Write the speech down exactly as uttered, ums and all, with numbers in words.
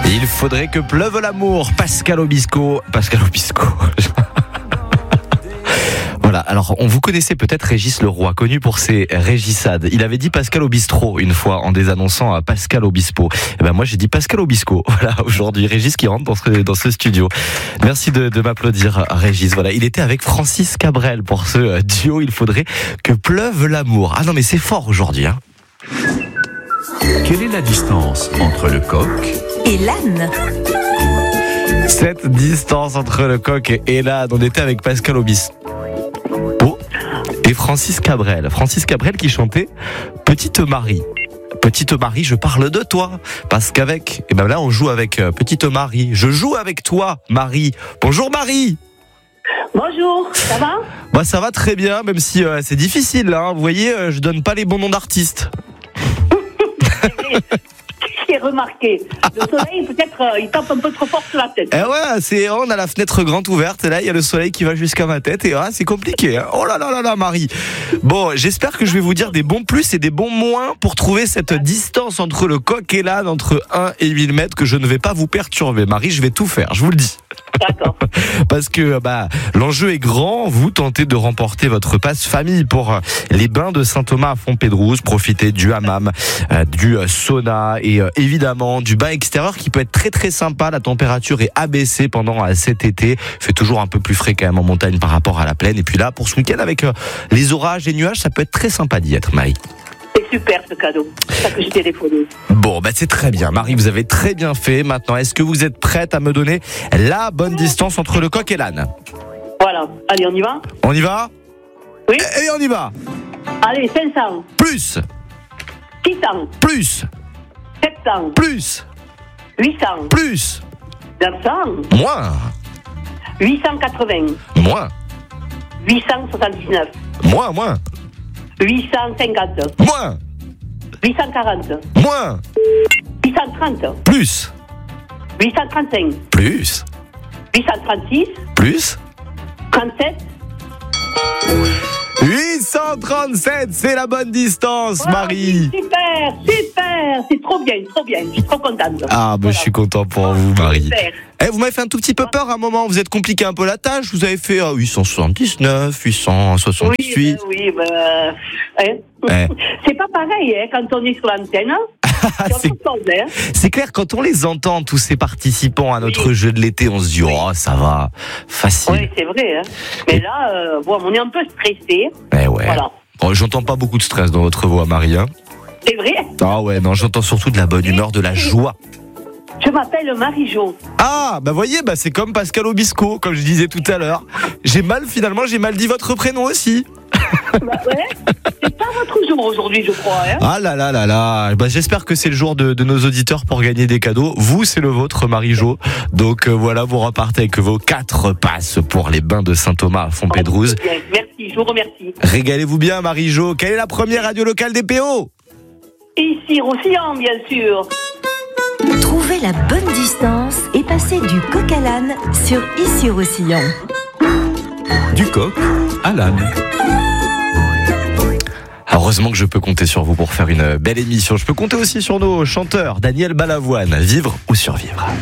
Il faudrait que pleuve l'amour. Pascal Obispo. Pascal Obispo. Voilà, alors on vous connaissait peut-être Régis Leroy, connu pour ses régissades. Il avait dit Pascal Obistro une fois en désannonçant à Pascal Obispo. Et ben moi j'ai dit Pascal Obispo. Voilà, aujourd'hui Régis qui rentre dans ce, dans ce studio. Merci de, de m'applaudir Régis. Voilà, il était avec Francis Cabrel pour ce duo. Il faudrait que pleuve l'amour. Ah non mais c'est fort aujourd'hui, hein. Quelle est la distance entre le coq et l'âne? Cette distance entre le coq et l'âne, on était avec Pascal Obispo et Francis Cabrel. Francis Cabrel qui chantait Petite Marie. Petite Marie, je parle de toi. Parce qu'avec, et ben là on joue avec Petite Marie. Je joue avec toi, Marie. Bonjour Marie. Bonjour, ça va? Bah ça va très bien, même si euh, c'est difficile. Hein. Vous voyez, euh, je donne pas les bons noms d'artistes. J'ai remarqué. Le soleil, peut-être, euh, il tape un peu trop fort sur la tête. Eh ouais, c'est, on a la fenêtre grande ouverte, et là, il y a le soleil qui va jusqu'à ma tête, et ah, c'est compliqué. Hein. Oh là là là là, Marie. Bon, j'espère que je vais vous dire des bons plus et des bons moins pour trouver cette distance entre le coq et l'âne, entre un et mille mètres, que je ne vais pas vous perturber. Marie, je vais tout faire, je vous le dis. D'accord. Parce que bah l'enjeu est grand, vous tentez de remporter votre passe famille pour les bains de Saint-Thomas à Fontpédrouse, profitez du hammam, euh, du sauna et euh, évidemment du bain extérieur qui peut être très très sympa. La température est abaissée pendant euh, cet été, il fait toujours un peu plus frais quand même en montagne par rapport à la plaine, et puis là pour ce week-end avec euh, les orages et nuages, ça peut être très sympa d'y être, Marie. C'est super ce cadeau, c'est ça que je téléphoné. Bon, bah c'est très bien. Marie, vous avez très bien fait. Maintenant, est-ce que vous êtes prête à me donner la bonne distance entre le coq et l'âne? Voilà, allez, on y va? On y va? Oui. Et on y va. Allez, cinq cents. Plus. six cents. Plus. sept cents. Plus. huit cents. Plus. neuf cents. Moins. huit cent quatre-vingts. Moins. huit cent soixante-dix-neuf. Moins, moins. huit cent cinquante. Moins. huit cent quarante. Moins. huit cent trente. Plus. huit cent trente-cinq. Plus. huit cent trente-six. Plus. trente-sept. huit cent trente-sept, c'est la bonne distance, Oh, Marie. Super, super, c'est trop bien, trop bien, je suis trop contente. Ah, bah, Voilà. je suis content pour vous, Marie. Super. Eh, vous m'avez fait un tout petit peu peur à un moment. Vous êtes compliqué un peu la tâche. Vous avez fait euh, huit cent soixante-dix-neuf, huit cent soixante-dix-huit. Oui, oui, bah, hein. Eh. C'est pas pareil hein, quand on est sur l'antenne. c'est, C'est autre chose, hein. c'est clair, quand on les entend, tous ces participants à notre Oui. jeu de l'été, on se dit, oh, ça va, facile. Oui, c'est vrai. Hein. Mais Et- là, euh, bon, on est un peu stressé. Eh ouais. Voilà. Oh, j'entends pas beaucoup de stress dans votre voix, Marie. Hein. C'est vrai. Ah ouais, non, j'entends surtout de la bonne humeur, de la joie. Je m'appelle Marie-Jo. Ah, bah voyez, bah c'est comme Pascal Obispo, comme je disais tout à l'heure. J'ai mal, finalement, j'ai mal dit votre prénom aussi. Bah, ouais. C'est pas votre jour aujourd'hui, je crois. Hein. Ah là là là là. Bah, j'espère que c'est le jour de, de nos auditeurs pour gagner des cadeaux. Vous, c'est le vôtre, Marie-Jo. Donc euh, voilà, vous repartez avec vos quatre passes pour les bains de Saint-Thomas à Fontpédrouse. Oh, bien. Merci, je vous remercie. Régalez-vous bien, Marie-Jo. Quelle est la première radio locale des P O? Ici, Roussillon, bien sûr. Trouvez la bonne distance et passez du coq à l'âne sur Ici Roussillon. Du coq à l'âne. Heureusement que je peux compter sur vous pour faire une belle émission. Je peux compter aussi sur nos chanteurs, Daniel Balavoine, Vivre ou survivre.